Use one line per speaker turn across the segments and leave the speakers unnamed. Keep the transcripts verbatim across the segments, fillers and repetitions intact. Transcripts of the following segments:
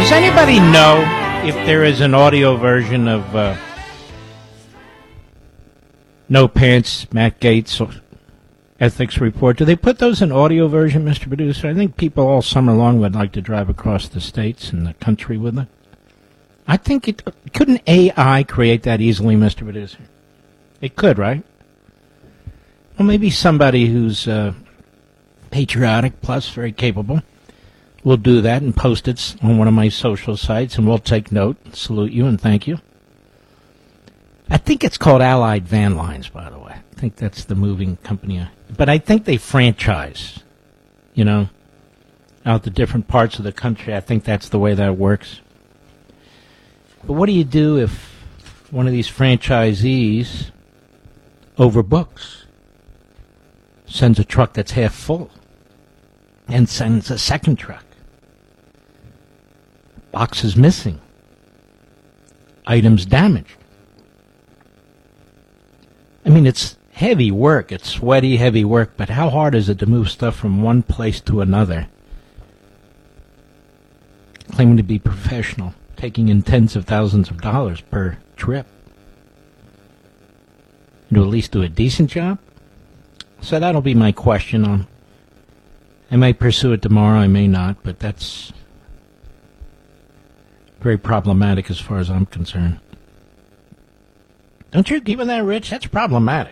Does anybody know if there is an audio version of uh, No Pants, Matt Gaetz, Ethics Report? Do they put those in audio version, Mister Producer? I think people all summer long would like to drive across the states and the country with them. I think it couldn't A I create that easily, Mister Producer? It could, right? Well, maybe somebody who's uh, patriotic plus very capable will do that and post it on one of my social sites, and we'll take note, salute you, and thank you. I think it's called Allied Van Lines, by the way. I think that's the moving company. But I think they franchise, you know, out the different parts of the country. I think that's the way that works. But what do you do if one of these franchisees overbooks, sends a truck that's half full, and sends a second truck? Boxes missing. Items damaged. I mean, it's heavy work. It's sweaty, heavy work. But how hard is it to move stuff from one place to another? Claiming to be professional, taking in tens of thousands of dollars per trip. To at least do a decent job? So that'll be my question on. I may pursue it tomorrow, I may not, but that's very problematic as far as I'm concerned. Don't you agree with that, Rich? That's problematic.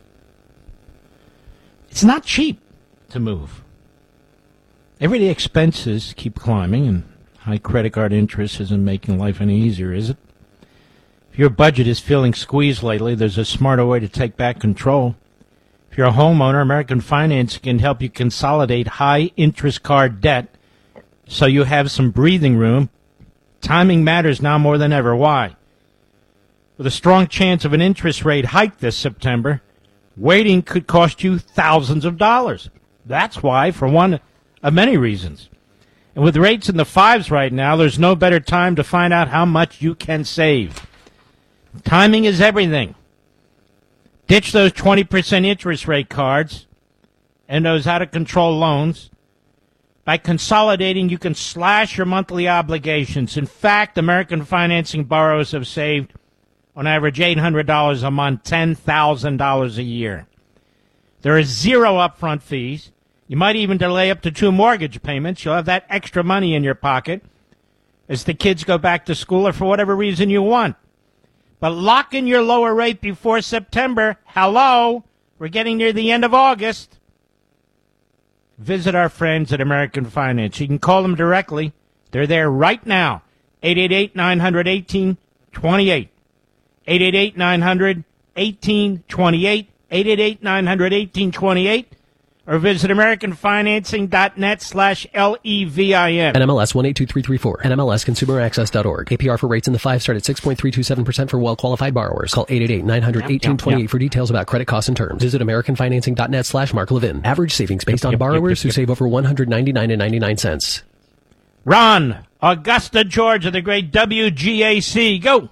It's not cheap to move. Everyday expenses keep climbing, and high credit card interest isn't making life any easier, is it? If your budget is feeling squeezed lately, there's a smarter way to take back control. If you're a homeowner, American Finance can help you consolidate high-interest card debt so you have some breathing room. Timing matters now more than ever. Why? With a strong chance of an interest rate hike this September, waiting could cost you thousands of dollars. That's why, for one of many reasons. And with rates in the fives right now, there's no better time to find out how much you can save. Timing is everything. Ditch those twenty percent interest rate cards and those out-of-control loans. By consolidating, you can slash your monthly obligations. In fact, American Financing borrowers have saved, on average, eight hundred dollars a month, ten thousand dollars a year. There is zero upfront fees. You might even delay up to two mortgage payments. You'll have that extra money in your pocket as the kids go back to school or for whatever reason you want. But lock in your lower rate before September. Hello? We're getting near the end of August. Visit our friends at American Finance. You can call them directly. They're there right now. eight eight eight, nine hundred, eighteen twenty-eight. eight eight eight, nine hundred, eighteen twenty-eight. eight eight eight, nine hundred, eighteen twenty-eight. Or visit AmericanFinancing.net slash L-E-V-I-N.
N M L S one eight two three three four. N M L S Consumer Access dot org. A P R for rates in the five start at six point three two seven percent for well-qualified borrowers. Call eight eight eight, nine hundred, eighteen twenty-eight for details about credit costs and terms. Visit AmericanFinancing.net slash Mark Levin. Average savings based on yep, borrowers yep, yep, yep. who save over one hundred ninety-nine dollars and ninety-nine cents.
Ron, Augusta, Georgia, the great W G A C. Go.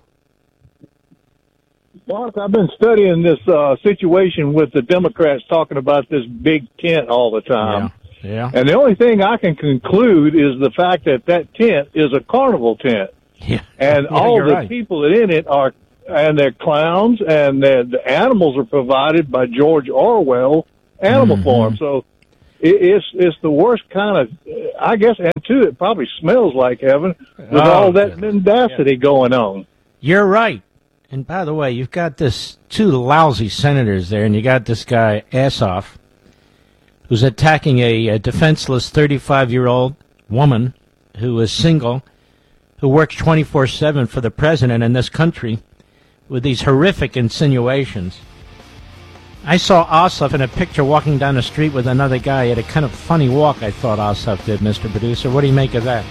Mark, I've been studying this uh, situation with the Democrats talking about this big tent all the time.
Yeah. yeah.
And the only thing I can conclude is the fact that that tent is a carnival tent.
Yeah.
And
yeah,
all the
right.
people in it are, and they're clowns, and they're, the animals are provided by George Orwell Animal
mm-hmm.
Farm. So it, it's it's the worst kind of, I guess, and too, it probably smells like heaven with
oh,
all that
goodness.
mendacity yeah. going on.
You're right. And by the way, you've got this two lousy senators there, and you got this guy, Ossoff, who's attacking a, a defenseless thirty-five-year-old woman who is single, who works twenty-four seven for the president in this country with these horrific insinuations. I saw Ossoff in a picture walking down the street with another guy. He had a kind of funny walk, I thought Ossoff did, Mister Producer. What do you make of that?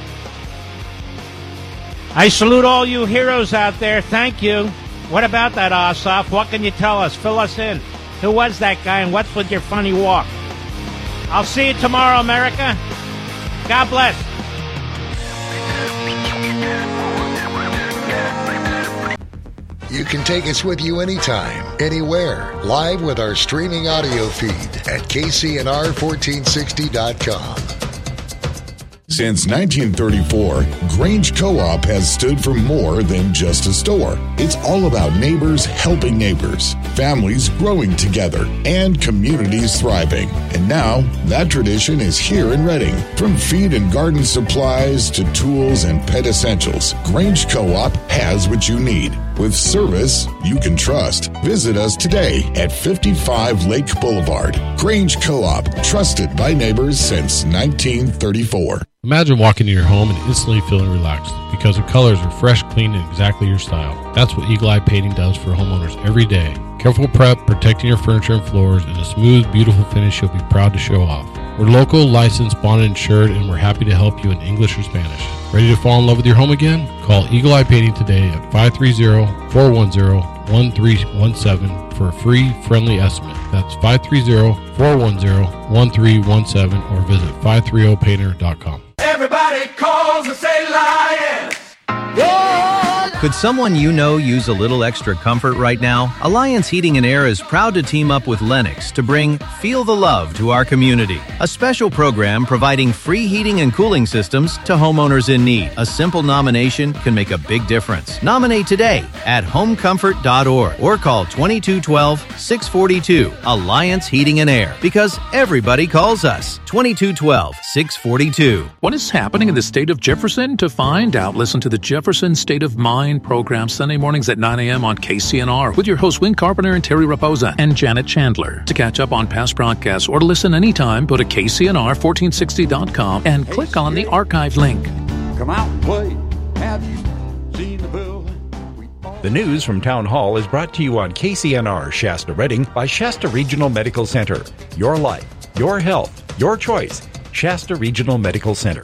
I salute all you heroes out there. Thank you. What about that, Ossoff? What can you tell us? Fill us in. Who was that guy, and what's with your funny walk? I'll see you tomorrow, America. God bless.
You can take us with you anytime, anywhere, live with our streaming audio feed at K C N R fourteen sixty dot com.
Since nineteen thirty-four, Grange Co-op has stood for more than just a store. It's all about neighbors helping neighbors, families growing together, and communities thriving. And now, that tradition is here in Reading. From feed and garden supplies to tools and pet essentials, Grange Co-op has what you need. With service you can trust. Visit us today at fifty-five Lake Boulevard. Grange Co-op, trusted by neighbors since nineteen thirty-four.
Imagine walking into your home and instantly feeling relaxed because the colors are fresh, clean, and exactly your style. That's what Eagle Eye Painting does for homeowners every day. Careful prep, protecting your furniture and floors, and a smooth, beautiful finish you'll be proud to show off. We're local, licensed, bonded, insured, and we're happy to help you in English or Spanish. Ready to fall in love with your home again? Call Eagle Eye Painting today at five three zero, four one zero, one three one seven for a free, friendly estimate. That's five three zero, four one zero, one three one seven or visit five three zero painter dot com.
Everybody calls and say Lions.
Could someone you know use a little extra comfort right now? Alliance Heating and Air is proud to team up with Lennox to bring Feel the Love to our community. A special program providing free heating and cooling systems to homeowners in need. A simple nomination can make a big difference. Nominate today at home comfort dot org or call twenty-two twelve, six forty-two. Alliance Heating and Air, because everybody calls us. twenty-two twelve, six forty-two.
What is happening in the state of Jefferson? To find out, listen to the Jefferson State of Mind program Sunday mornings at nine a.m. on K C N R with your hosts Win Carpenter and Terry Raposa and Janet Chandler. To catch up on past broadcasts or to listen anytime, go to K C N R fourteen sixty dot com and click on the archive link.
Come out and play. Have you seen the bill?
The news from Town Hall is brought to you on K C N R Shasta Reading by Shasta Regional Medical Center. Your life, your health, your choice. Shasta Regional Medical Center.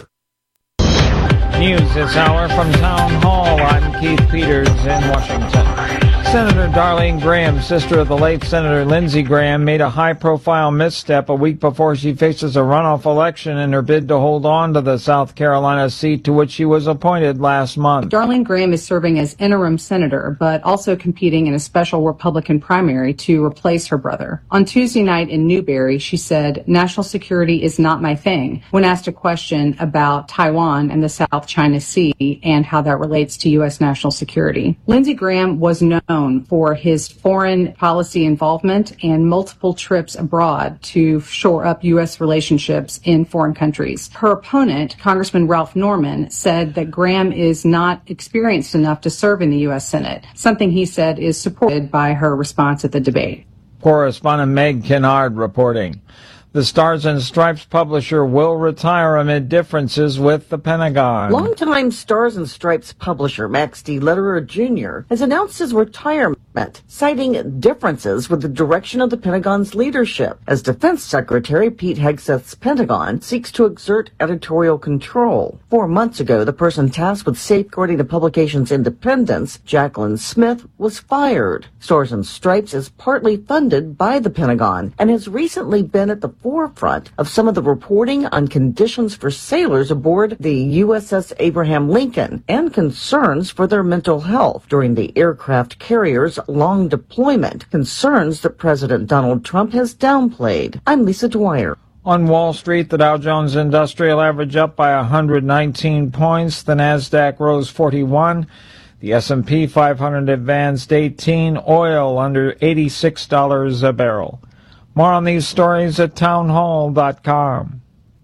News this hour from Town Hall. I'm Keith Peters in Washington. Senator Darlene Graham, sister of the late Senator Lindsey Graham, made a high-profile misstep a week before she faces a runoff election in her bid to hold on to the South Carolina seat to which she was appointed last month.
Darlene Graham is serving as interim senator, but also competing in a special Republican primary to replace her brother. On Tuesday night in Newberry, she said, "National security is not my thing," when asked a question about Taiwan and the South China Sea and how that relates to U S national security. Lindsey Graham was known for his foreign policy involvement and multiple trips abroad to shore up U S relationships in foreign countries. Her opponent, Congressman Ralph Norman, said that Graham is not experienced enough to serve in the U S Senate, something he said is supported by her response at the debate.
Correspondent Meg Kennard reporting. The Stars and Stripes publisher will retire amid differences with the Pentagon.
Longtime Stars and Stripes publisher Max D. Lederer Junior has announced his retirement, citing differences with the direction of the Pentagon's leadership, as Defense Secretary Pete Hegseth's Pentagon seeks to exert editorial control. Four months ago, the person tasked with safeguarding the publication's independence, Jacqueline Smith, was fired. Stars and Stripes is partly funded by the Pentagon and has recently been at the forefront of some of the reporting on conditions for sailors aboard the U S S Abraham Lincoln and concerns for their mental health during the aircraft carrier's long deployment, concerns that President Donald Trump has downplayed. I'm Lisa Dwyer.
On Wall Street, the Dow Jones Industrial Average up by one hundred nineteen points. The Nasdaq rose forty-one. The S and P five hundred advanced eighteen. Oil under eighty-six dollars a barrel. More on these stories at townhall dot com.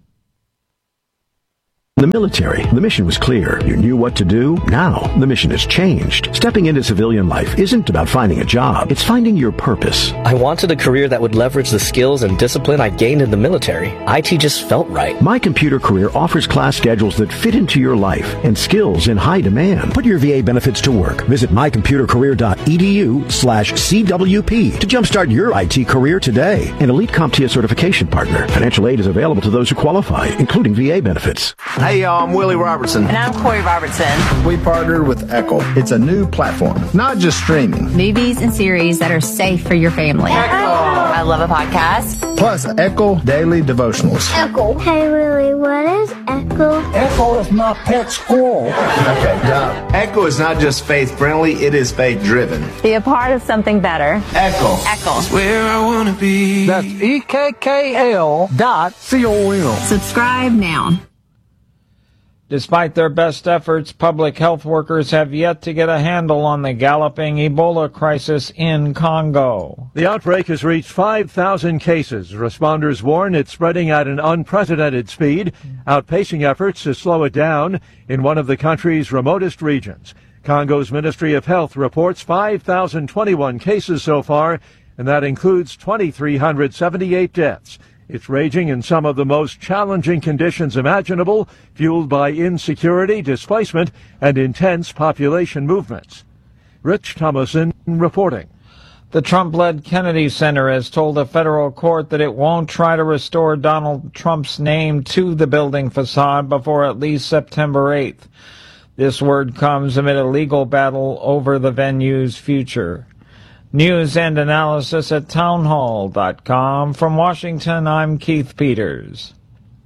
The military, the mission was clear. You knew what to do. Now, the mission has changed. Stepping into civilian life isn't about finding a job. It's finding your purpose.
I wanted a career that would leverage the skills and discipline I gained in the military. I T just felt right.
My Computer Career offers class schedules that fit into your life and skills in high demand. Put your V A benefits to work. Visit my computer career dot e d u slash C W P to jumpstart your I T career today. An elite CompTIA certification partner. Financial aid is available to those who qualify, including V A benefits.
Hey, y'all, I'm Willie Robertson.
And I'm Corey Robertson.
We partnered with Echo. It's a new platform, not just streaming.
Movies and series that are safe for your family. Echo. I love a podcast.
Plus, Echo Daily Devotionals.
Echo. Hey, Willie, what is Echo?
Echo is my pet squirrel. Okay, Doc. Echo is not just faith-friendly, it is faith-driven.
Be a part of something better.
Echo.
Echo.
It's where I want to be.
That's E K K L dot C O M.
Subscribe now.
Despite their best efforts, public health workers have yet to get a handle on the galloping Ebola crisis in Congo.
The outbreak has reached five thousand cases. Responders warn it's spreading at an unprecedented speed, outpacing efforts to slow it down in one of the country's remotest regions. Congo's Ministry of Health reports five thousand twenty-one cases so far, and that includes two thousand three hundred seventy-eight deaths. It's raging in some of the most challenging conditions imaginable, fueled by insecurity, displacement, and intense population movements. Rich Thomason reporting.
The Trump-led Kennedy Center has told a federal court that it won't try to restore Donald Trump's name to the building facade before at least September eighth. This word comes amid a legal battle over the venue's future. News and analysis at townhall dot com. From Washington, I'm Keith Peters.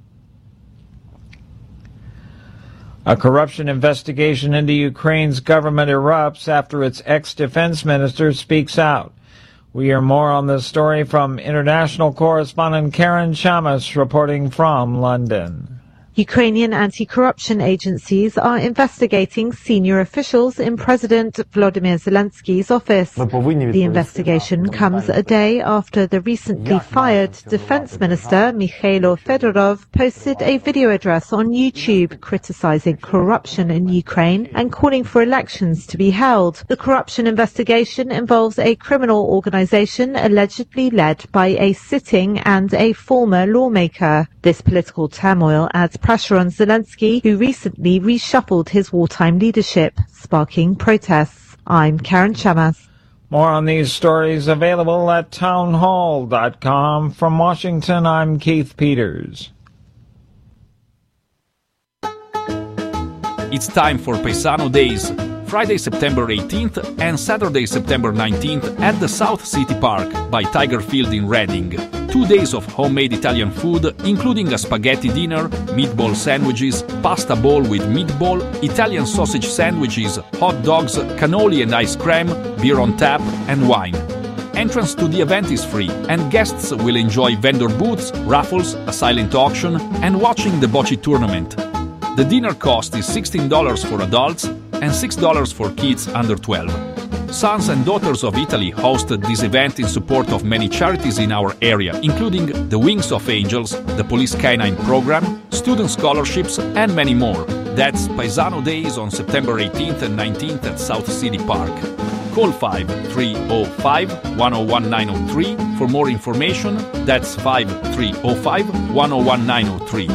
A corruption investigation into Ukraine's government erupts after its ex-defense minister speaks out. We hear more on this story from international correspondent Karen Chamas reporting from London.
Ukrainian anti-corruption agencies are investigating senior officials in President Volodymyr Zelensky's office. The investigation comes a day after the recently fired defense minister, Mikhailo Fedorov, posted a video address on YouTube criticizing corruption in Ukraine and calling for elections to be held. The corruption investigation involves a criminal organization allegedly led by a sitting and a former lawmaker. This political turmoil adds pressure on Zelensky, who recently reshuffled his wartime leadership, sparking protests. I'm Karen Chamas.
More on these stories available at townhall dot com. From Washington, I'm Keith Peters.
It's time for Paisano Days, Friday, September eighteenth and Saturday, September nineteenth at the South City Park by Tiger Field in Reading. Two days of homemade Italian food, including a spaghetti dinner, meatball sandwiches, pasta bowl with meatball, Italian sausage sandwiches, hot dogs, cannoli and ice cream, beer on tap, and wine. Entrance to the event is free, and guests will enjoy vendor booths, raffles, a silent auction, and watching the bocce tournament. The dinner cost is sixteen dollars for adults and six dollars for kids under twelve. Sons and Daughters of Italy hosted this event in support of many charities in our area, including the Wings of Angels, the Police Canine Program, student scholarships, and many more. That's Paisano Days on September eighteenth and nineteenth at South City Park. Call five three zero five, one zero one nine zero three for more information. That's five three zero five, one zero one nine zero three.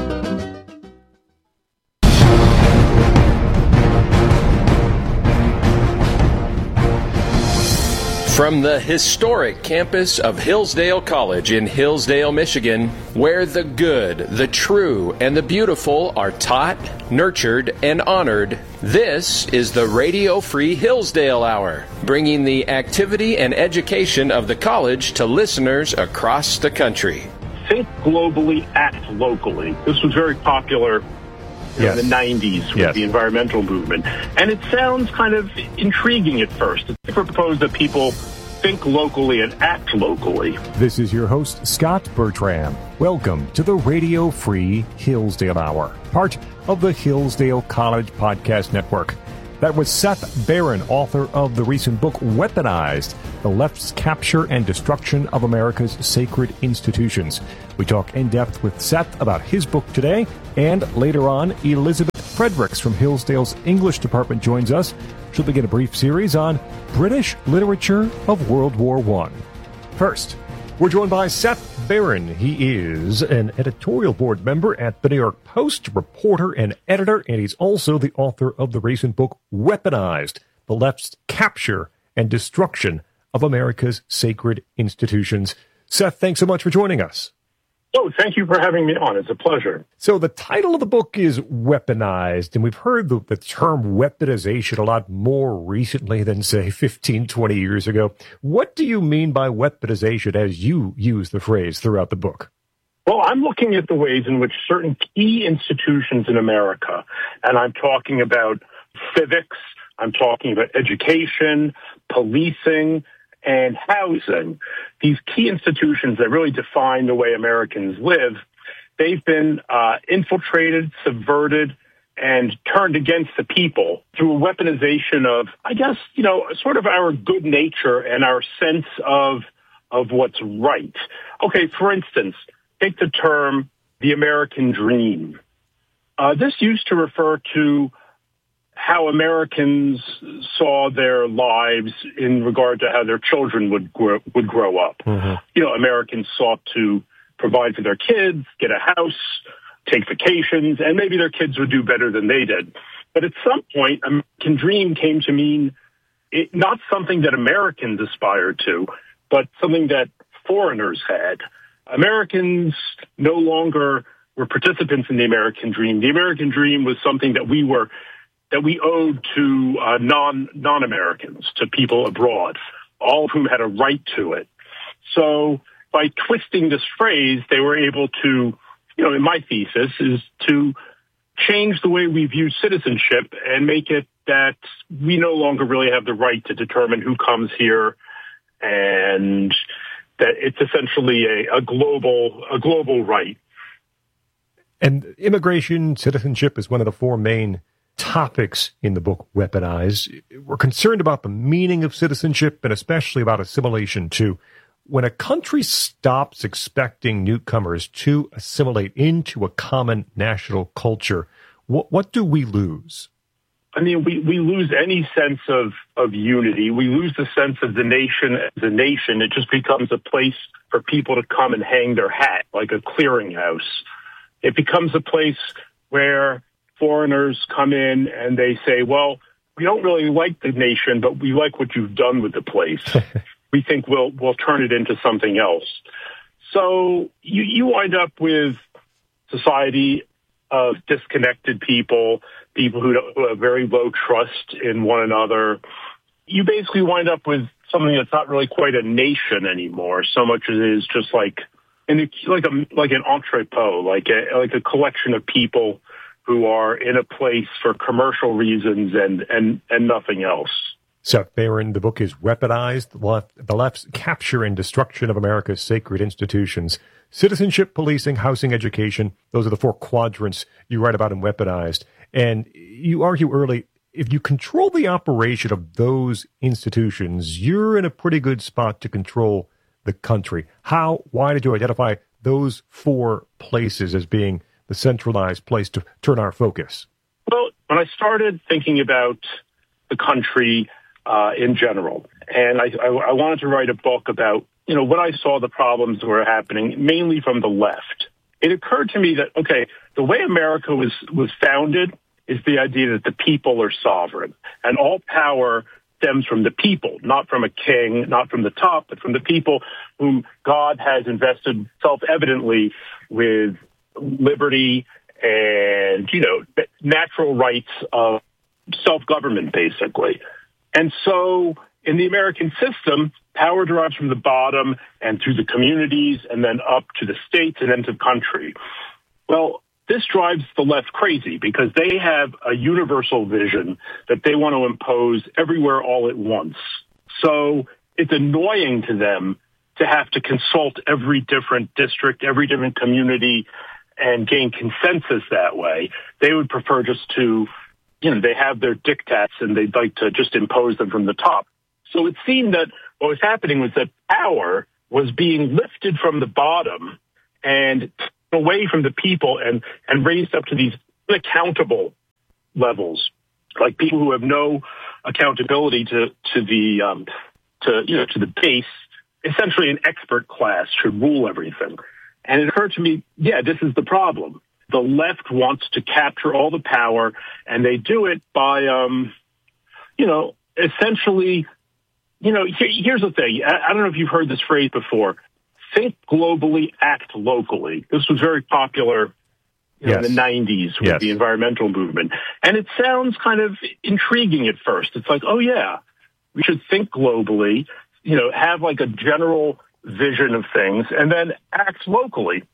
From the historic campus of Hillsdale College in Hillsdale, Michigan, where the good, the true, and the beautiful are taught, nurtured, and honored, this is the Radio Free Hillsdale Hour, bringing the activity and education of the college to listeners across the country.
Think globally, act locally. This was very popular
Yes.
in the nineties with
yes.
the environmental movement. And it sounds kind of intriguing at first. It's proposed that people think locally and act locally.
This is your host, Scott Bertram. Welcome to the Radio Free Hillsdale Hour, part of the Hillsdale College Podcast Network. That was Seth Barron, author of the recent book, Weaponized, The Left's Capture and Destruction of America's Sacred Institutions. We talk in depth with Seth about his book today, and later on, Elizabeth Fredericks from Hillsdale's English department joins us. She'll begin a brief series on British literature of World War One. First, we're joined by Seth Barron. He is an editorial board member at the New York Post, reporter and editor, and he's also the author of the recent book, Weaponized, The Left's Capture and Destruction of America's Sacred Institutions. Seth, thanks so much for joining us.
Oh, thank you for having me on. It's a pleasure.
So the title of the book is Weaponized, and we've heard the, the term weaponization a lot more recently than, say, fifteen, twenty years ago. What do you mean by weaponization as you use the phrase throughout the book?
Well, I'm looking at the ways in which certain key institutions in America, and I'm talking about civics, I'm talking about education, policing, and housing, these key institutions that really define the way Americans live, they've been uh, infiltrated, subverted, and turned against the people through a weaponization of, I guess, you know, sort of our good nature and our sense of of what's right. Okay, for instance, take the term the American dream. Uh, this used to refer to how Americans saw their lives in regard to how their children would grow, would grow up. Mm-hmm. You know, Americans sought to provide for their kids, get a house, take vacations, and maybe their kids would do better than they did. But at some point, American dream came to mean it, not something that Americans aspired to, but something that foreigners had. Americans no longer were participants in the American dream. The American dream was something that we were that we owed to uh, non non-Americans, to people abroad, all of whom had a right to it. So by twisting this phrase, they were able to, you know, in my thesis, is to change the way we view citizenship and make it that we no longer really have the right to determine who comes here, and that it's essentially a, a global a global right.
And immigration, citizenship is one of the four main topics in the book Weaponized. We're concerned about the meaning of citizenship and especially about assimilation too. When a country stops expecting newcomers to assimilate into a common national culture, what, what do we lose?
I mean, we, we lose any sense of, of unity. We lose the sense of the nation as a nation. It just becomes a place for people to come and hang their hat, like a clearinghouse. It becomes a place where foreigners come in and they say, well, we don't really like the nation, but we like what you've done with the place. We think we'll we'll turn it into something else. So you, you wind up with society of disconnected people, people who, don't, who have very low trust in one another. You basically wind up with something that's not really quite a nation anymore, so much as it is just like an, like a like an entrepot, like a like a collection of people who are in a place for commercial reasons and, and, and nothing else.
Seth Barron, the book is Weaponized, the, left, the left's capture and destruction of America's sacred institutions. Citizenship, policing, housing, education, those are the four quadrants you write about in Weaponized. And you argue early, if you control the operation of those institutions, you're in a pretty good spot to control the country. How, why did you identify those four places as being the centralized place to turn our focus?
Well, when I started thinking about the country uh, in general, and I, I, I wanted to write a book about, you know, when I saw the problems that were happening, mainly from the left, it occurred to me that, okay, the way America was, was founded is the idea that the people are sovereign, and all power stems from the people, not from a king, not from the top, but from the people whom God has invested self-evidently with liberty and, you know, natural rights of self-government, basically. And so in the American system, power derives from the bottom and through the communities and then up to the states and then to the country. Well, this drives the left crazy because they have a universal vision that they want to impose everywhere all at once. So it's annoying to them to have to consult every different district, every different community, and gain consensus that way. They would prefer just to, you know, they have their diktats and they'd like to just impose them from the top. So it seemed that what was happening was that power was being lifted from the bottom and away from the people and, and raised up to these unaccountable levels, like people who have no accountability to, to the, um, to, you know, to the base. Essentially an expert class should rule everything. And it occurred to me, yeah, this is the problem. The left wants to capture all the power, and they do it by, um, you know, essentially, you know, here, here's the thing. I, I don't know if you've heard this phrase before. Think globally, act locally. This was very popular you know, yes. in the nineties with yes. the environmental movement. And it sounds kind of intriguing at first. It's like, oh, yeah, we should think globally, you know, have like a general vision of things and then act locally.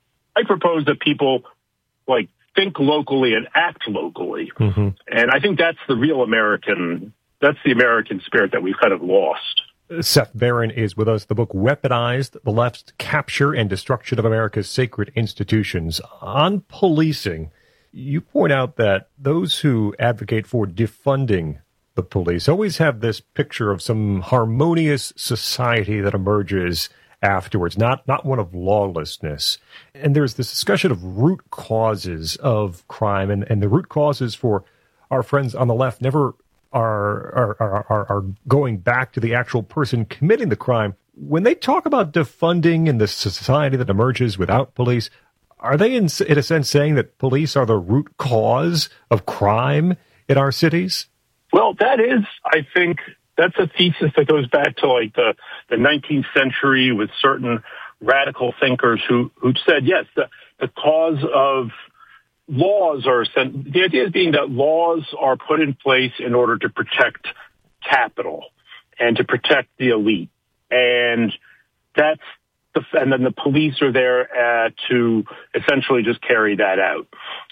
I propose that people like think locally and act locally. Mm-hmm. And I think that's the real American, that's the American spirit that we've kind of lost.
Seth Barron is with us. The book Weaponized, the left's capture and destruction of America's sacred institutions. On policing, You point out that those who advocate for defunding the police always have this picture of some harmonious society that emerges afterwards, not not one of lawlessness. And there's this discussion of root causes of crime, and, and the root causes for our friends on the left never are are, are are are going back to the actual person committing the crime. When they talk about defunding and the society that emerges without police, are they in, in a sense saying that police are the root cause of crime in our cities?
Well, that is, I think, that's a thesis that goes back to like the, the nineteenth century with certain radical thinkers who, who said, yes, the, the cause of laws are, the idea is being that laws are put in place in order to protect capital and to protect the elite. And that's the, and then the police are there uh, to essentially just carry that out.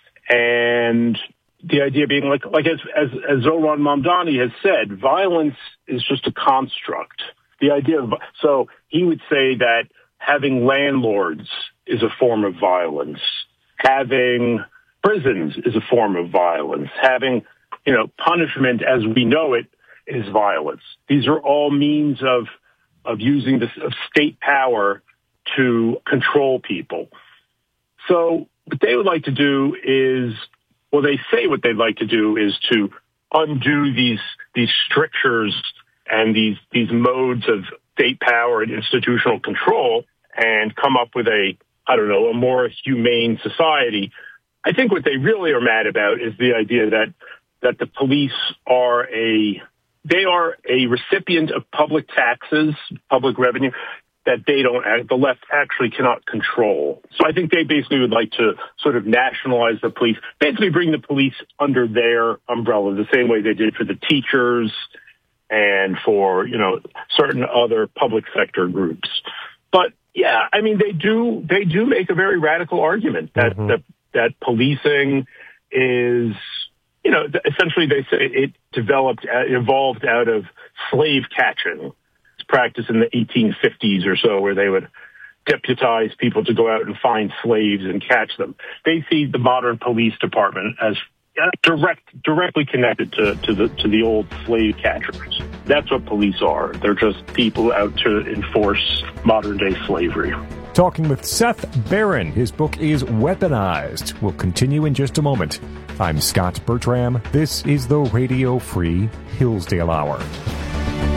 And the idea being like, like as, as, as Zohran Mamdani has said, violence is just a construct. The idea of, so he would say that having landlords is a form of violence. Having prisons is a form of violence. Having, you know, punishment as we know it is violence. These are all means of, of using this of state power to control people. So what they would like to do is, well, they say what they'd like to do is to undo these these strictures and these these modes of state power and institutional control and come up with a, I don't know, a more humane society. I think what they really are mad about is the idea that that the police are a they are a recipient of public taxes, public revenue, that they don't, the left actually cannot control. So I think they basically would like to sort of nationalize the police, basically bring the police under their umbrella, the same way they did for the teachers and for, you know, certain other public sector groups. But yeah, I mean, they do, they do make a very radical argument that, mm-hmm. that, that policing is, you know, essentially they say it developed, it evolved out of slave catching. It's practiced in the eighteen fifties or so, where they would deputize people to go out and find slaves and catch them. They see the modern police department as direct, directly connected to, to the to the old slave catchers. That's what police are. They're just people out to enforce modern day slavery.
Talking with Seth Barron. His book is Weaponized. We'll continue in just a moment. I'm Scott Bertram. This is the Radio Free Hillsdale Hour.